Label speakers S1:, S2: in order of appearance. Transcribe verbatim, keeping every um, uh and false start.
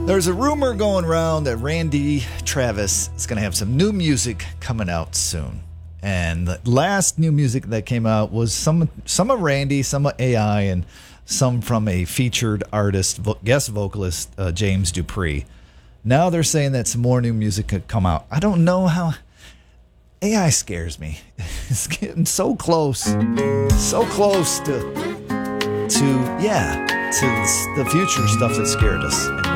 S1: There's a rumor going around that Randy Travis is going to have some new music coming out soon. And the last new music that came out was some some of Randy, some of A I, and some from a featured artist, vo- guest vocalist, uh, James Dupree. Now they're saying that some more new music could come out. I don't know how... A I scares me. It's getting so close. So close to... to, yeah, to the future stuff that scared us.